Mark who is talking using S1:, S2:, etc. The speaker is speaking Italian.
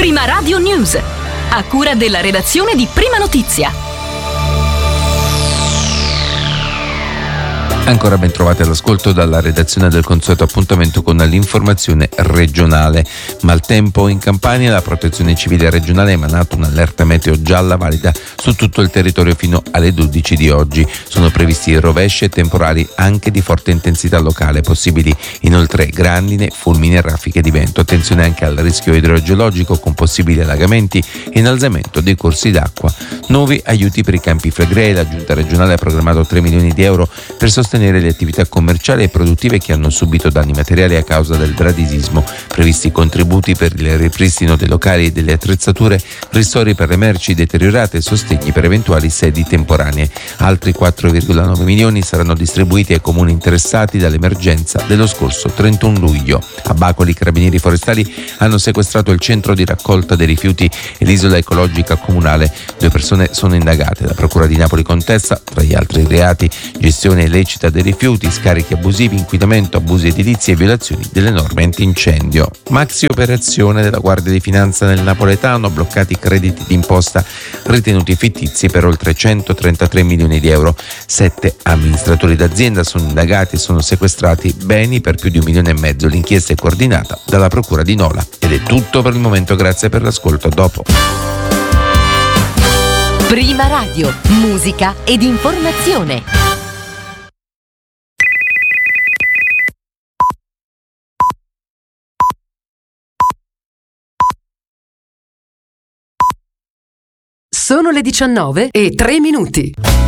S1: Prima Radio News, a cura della redazione di Prima Notizia.
S2: Ancora ben trovati all'ascolto dalla redazione del consueto appuntamento con l'informazione regionale. Maltempo in Campania, la protezione civile regionale ha emanato un'allerta meteo gialla valida su tutto il territorio fino alle 12 di oggi. Sono previsti rovesci e temporali anche di forte intensità locale, possibili inoltre grandine, fulmini e raffiche di vento. Attenzione anche al rischio idrogeologico con possibili allagamenti e innalzamento dei corsi d'acqua. Nuovi aiuti per i Campi Flegrei. La giunta regionale ha programmato 3 milioni di euro per sostenere le attività commerciali e produttive che hanno subito danni materiali a causa del bradisismo. Previsti contributi per il ripristino dei locali e delle attrezzature, ristori per le merci deteriorate e sostegni per eventuali sedi temporanee. Altri 4,9 milioni saranno distribuiti ai comuni interessati dall'emergenza dello scorso 31 luglio. A Bacoli i carabinieri forestali hanno sequestrato il centro di raccolta dei rifiuti e l'isola ecologica comunale. 2 persone sono indagate. La Procura di Napoli contesta, tra gli altri reati, gestione illecita dei rifiuti, scarichi abusivi, inquinamento, abusi edilizi e violazioni delle norme antincendio. Maxi operazione della Guardia di Finanza nel napoletano, bloccati crediti d'imposta ritenuti fittizi per oltre 133 milioni di euro. 7 amministratori d'azienda sono indagati e sono sequestrati beni per più di 1,5 milioni. L'inchiesta è coordinata dalla Procura di Nola. Ed è tutto per il momento, grazie per l'ascolto, a dopo.
S1: Prima Radio, musica ed informazione.
S3: Sono le 19:03.